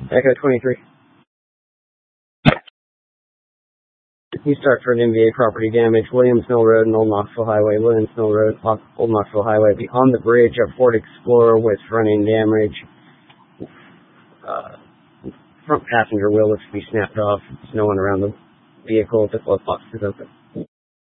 Echo 23. You start for an MVA property damage, Williams Mill Road and Old Knoxville Highway. Williams Mill Road, Old Knoxville Highway. Beyond the bridge, a Ford Explorer with running damage. Front passenger wheel looks to be snapped off. There's no one around the vehicle. The glove box is open.